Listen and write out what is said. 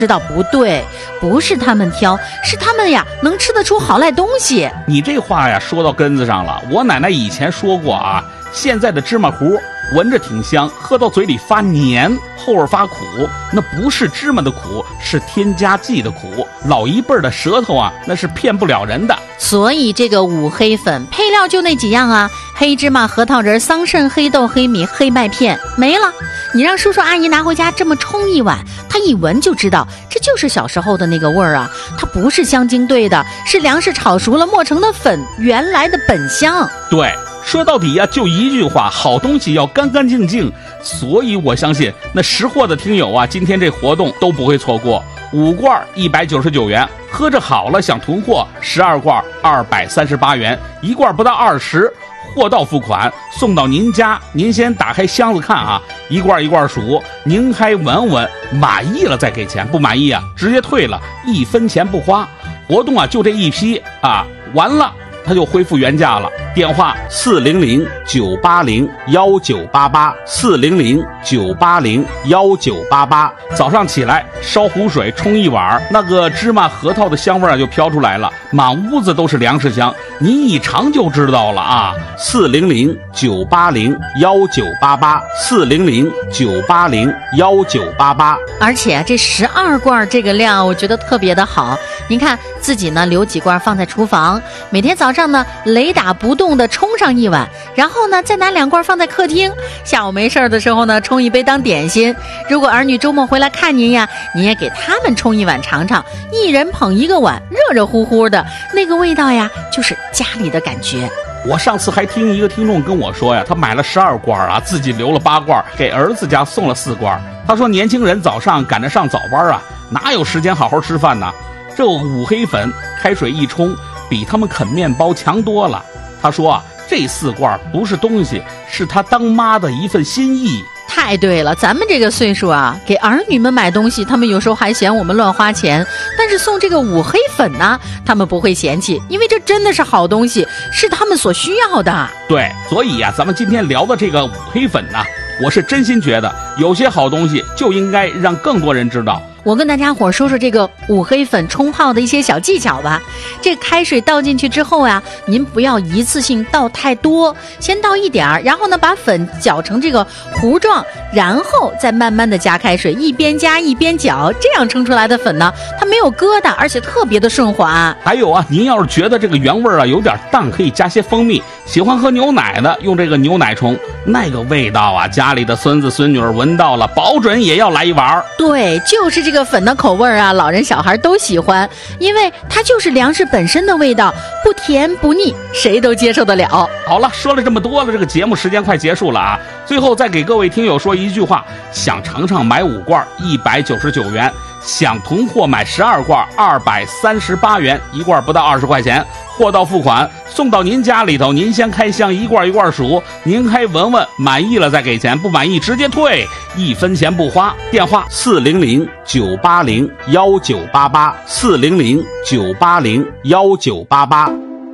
知道不对，不是他们挑，是他们呀能吃得出好赖东西。 你这话呀说到根子上了。我奶奶以前说过啊，现在的芝麻糊闻着挺香，喝到嘴里发黏，后味发苦，那不是芝麻的苦，是添加剂的苦。老一辈的舌头啊，那是骗不了人的。 所以这个五黑粉配料就那几样啊，黑芝麻、核桃仁、桑葚、黑豆、黑米、黑麦片，没了。你让叔叔阿姨拿回家这么冲一碗，他一闻就知道这就是小时候的那个味儿啊。它不是香精兑的，是粮食炒熟了磨成的粉，原来的本香。 对，说到底呀，就一句话，好东西要干干净净。所以我相信那识货的听友啊，今天这活动都不会错过。5罐199元，喝着好了想囤货，12罐238元，1罐不到20，货到付款，送到您家。您先打开箱子看啊，一罐一罐数，您还闻闻，满意了再给钱，不满意啊直接退了，1分钱不花。活动啊就这一批啊，完了它就恢复原价了。电话400-980-1988，400-980-1988。早上起来烧壶水冲一碗，那个芝麻核桃的香味就飘出来了，满屋子都是粮食香，你一尝就知道了啊。400-980-1988，400-980-1988。而且这12罐这个量，我觉得特别的好。您看自己呢留几罐放在厨房，每天早上呢雷打不动的冲上一碗，然后呢再拿2罐放在客厅，下午没事的时候呢冲一杯当点心。如果儿女周末回来看您呀，您也给他们冲一碗尝尝，一人捧一个碗，热热乎乎的，那个味道呀就是家里的感觉。 我上次还听一个听众跟我说呀，他买了12罐啊，自己留了8罐，给儿子家送了4罐。他说年轻人早上赶着上早班啊，哪有时间好好吃饭呢？这五黑粉开水一冲，比他们啃面包强多了。他说啊，这4罐不是东西，是他当妈的一份心意。 太对了，咱们这个岁数啊，给儿女们买东西，他们有时候还嫌我们乱花钱，但是送这个五黑粉呢，他们不会嫌弃，因为这真的是好东西，是他们所需要的。 对，所以啊，咱们今天聊的这个五黑粉呢，我是真心觉得有些好东西就应该让更多人知道。 我跟大家伙说说这个五黑粉冲泡的一些小技巧吧。这开水倒进去之后啊，您不要一次性倒太多，先倒一点，然后呢把粉搅成这个糊状，然后再慢慢的加开水，一边加一边搅，这样冲出来的粉呢，它没有疙瘩，而且特别的顺滑。 还有啊，您要是觉得这个原味啊有点淡，可以加些蜂蜜。喜欢喝牛奶的，用这个牛奶冲，那个味道啊，家里的孙子孙女闻到了，保准也要来一碗。对， 就是这个粉的口味啊，老人小孩都喜欢，因为它就是粮食本身的味道，不甜不腻，谁都接受得了。 好了，说了这么多了，这个节目时间快结束了啊。最后再给各位听友说一句话，想尝尝买5罐199元，想囤货买12罐238元，1罐不到20块钱，货到付款，送到您家里头，您先开箱，一罐一罐数，您还闻闻，满意了再给钱，不满意直接退，1分钱不花。电话400-980-1988，400-980-1988。